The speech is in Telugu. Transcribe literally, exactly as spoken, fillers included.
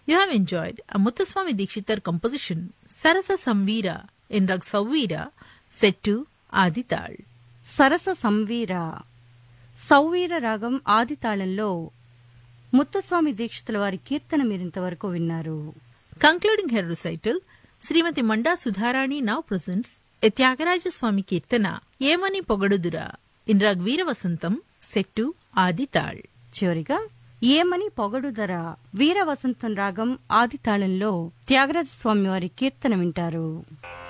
You have enjoyed a Muthuswami Dikshitar composition Sarasa Samveera in Rag Savveera set to Adital. సరస సంవీర సౌవీర రాగం ఆదితాళంలో ముత్తుస్వామి దీక్షితుల వారి కీర్తన మీరింతవరకు విన్నారు. Concluding her recital, Srimati Manda Sudharani now presents a Tyagaraja Swami Kirtana Yemani Pogadudura in Rag Veera Vasantam set to Adital. చివరిగా ఏమని పొగడుదర వీర వసంతం రాగం ఆదితాళంలో త్యాగరాజ స్వామి వారి కీర్తన వింటారు.